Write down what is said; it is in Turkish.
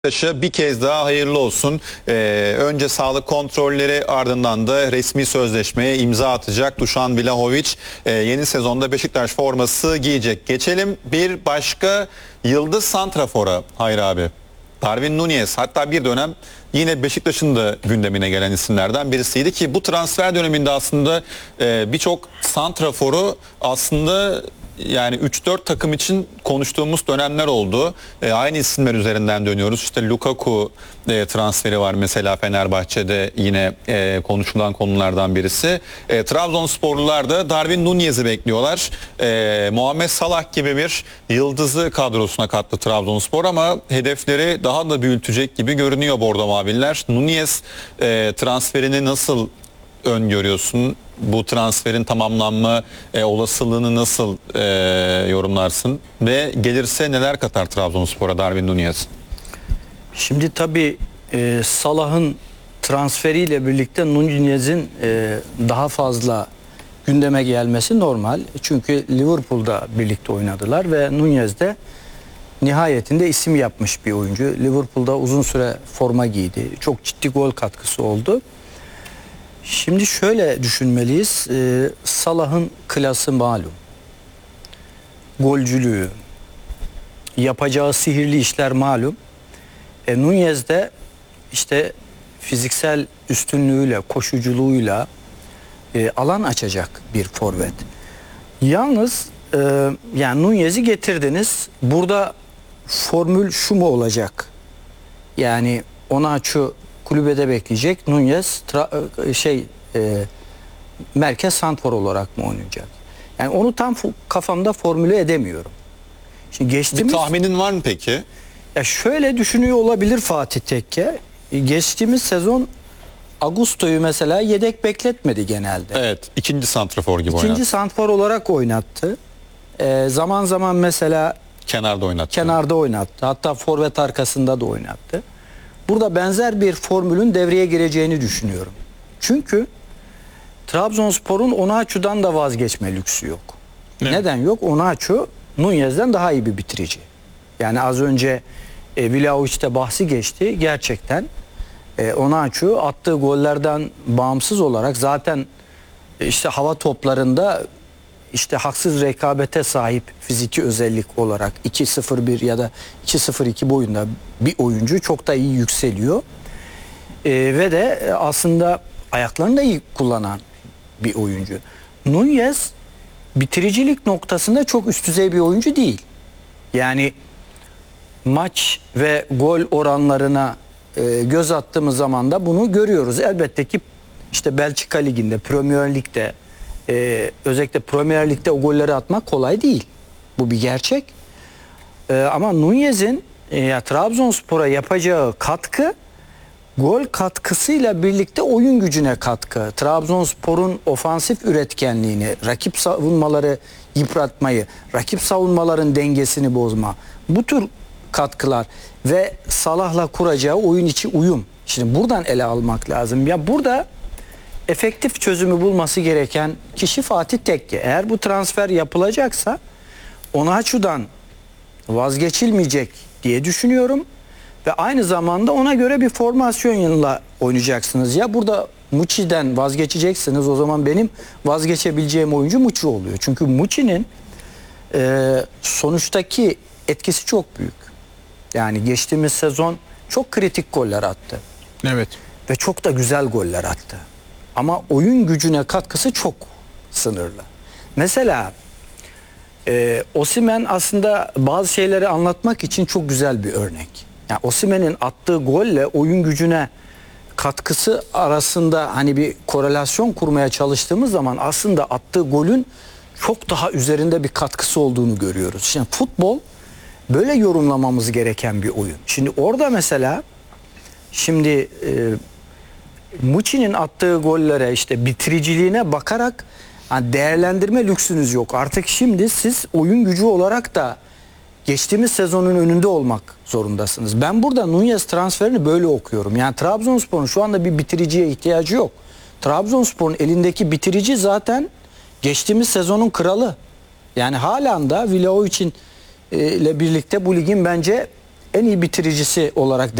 Beşiktaş'a bir kez daha hayırlı olsun. Önce sağlık kontrolleri, ardından da resmi sözleşmeye imza atacak Dušan Vlahović. Yeni sezonda Beşiktaş forması giyecek. Geçelim bir başka yıldız santrafora Hayri abi. Darwin Núñez, hatta bir dönem yine Beşiktaş'ın da gündemine gelen isimlerden birisiydi ki bu transfer döneminde aslında birçok santraforu aslında yani 3-4 takım için konuştuğumuz dönemler oldu. Aynı isimler üzerinden dönüyoruz. İşte Lukaku transferi var mesela Fenerbahçe'de, yine konuşulan konulardan birisi. Trabzonsporlular da Darwin Núñez'i bekliyorlar. Muhammed Salah gibi bir yıldızı kadrosuna kattı Trabzonspor ama hedefleri daha da büyütecek gibi görünüyor Bordo Maviller. Núñez transferini nasıl öngörüyorsun? Bu transferin tamamlanma olasılığını nasıl yorumlarsın? Ve gelirse neler katar Trabzonspor'a Darwin Núñez? Şimdi tabii Salah'ın transferiyle birlikte Núñez'in daha fazla gündeme gelmesi normal. Çünkü Liverpool'da birlikte oynadılar ve Núñez de nihayetinde isim yapmış bir oyuncu. Liverpool'da uzun süre forma giydi. Çok ciddi gol katkısı oldu. Şimdi şöyle düşünmeliyiz. Salah'ın klası malum. Golcülüğü, yapacağı sihirli işler malum. Núñez de işte fiziksel üstünlüğüyle, koşuculuğuyla alan açacak bir forvet. Yalnız yani Núñez'i getirdiniz. Burada formül şu mu olacak? Yani Onaçu kulübede bekleyecek. Núñez merkez santrfor olarak mı oynayacak? Yani onu tam kafamda formüle edemiyorum. Şimdi Bir tahminin var mı peki? Ya şöyle düşünüyor olabilir Fatih Tekke. Geçtiğimiz sezon Augusto'yu mesela yedek bekletmedi genelde. Evet, ikinci santrafor gibi oynattı. İkinci santrfor olarak oynattı. Zaman zaman mesela kenarda oynattı. Hatta forvet arkasında da oynattı. Burada benzer bir formülün devreye gireceğini düşünüyorum. Çünkü Trabzonspor'un Onaçu'dan da vazgeçme lüksü yok. Ne? Neden yok? Onaçu Núñez'den daha iyi bir bitirici. Yani az önce Vlahović'te bahsi geçti. Gerçekten Onaçu attığı gollerden bağımsız olarak zaten işte hava toplarında işte haksız rekabete sahip fiziki özellik olarak 2.01 ya da 2.02 boyunda bir oyuncu, çok da iyi yükseliyor. Ve de aslında ayaklarını da iyi kullanan bir oyuncu. Núñez bitiricilik noktasında çok üst düzey bir oyuncu değil. Yani maç ve gol oranlarına göz attığımız zaman da bunu görüyoruz. Elbette ki işte Belçika Ligi'nde, Premier Lig'de, özellikle Premier Lig'de o golleri atmak kolay değil. Bu bir gerçek. Ama Núñez'in Trabzonspor'a yapacağı katkı, gol katkısıyla birlikte oyun gücüne katkı. Trabzonspor'un ofansif üretkenliğini, rakip savunmaları yıpratmayı, rakip savunmaların dengesini bozma, bu tür katkılar ve Salah'la kuracağı oyun içi uyum. Şimdi buradan ele almak lazım. Ya burada efektif çözümü bulması gereken kişi Fatih Tekke. Eğer bu transfer yapılacaksa Onaçu'dan vazgeçilmeyecek diye düşünüyorum. Ve aynı zamanda ona göre bir formasyonla oynayacaksınız. Ya burada Muçi'den vazgeçeceksiniz, o zaman benim vazgeçebileceğim oyuncu Muçi oluyor. Çünkü Muçi'nin sonuçtaki etkisi çok büyük. Yani geçtiğimiz sezon çok kritik goller attı. Evet. Ve çok da güzel goller attı. Ama oyun gücüne katkısı çok sınırlı. Mesela Osimhen aslında bazı şeyleri anlatmak için çok güzel bir örnek. Yani Osimhen'in attığı golle oyun gücüne katkısı arasında hani bir korelasyon kurmaya çalıştığımız zaman aslında attığı golün çok daha üzerinde bir katkısı olduğunu görüyoruz. Şimdi futbol böyle yorumlamamız gereken bir oyun. Şimdi orada mesela Muçi'nin attığı gollere, işte bitiriciliğine bakarak değerlendirme lüksünüz yok. Artık şimdi siz oyun gücü olarak da geçtiğimiz sezonun önünde olmak zorundasınız. Ben burada Núñez transferini böyle okuyorum. Yani Trabzonspor'un şu anda bir bitiriciye ihtiyacı yok. Trabzonspor'un elindeki bitirici zaten geçtiğimiz sezonun kralı. Yani halen de Vlahović'in ile birlikte bu ligin bence en iyi bitiricisi olarak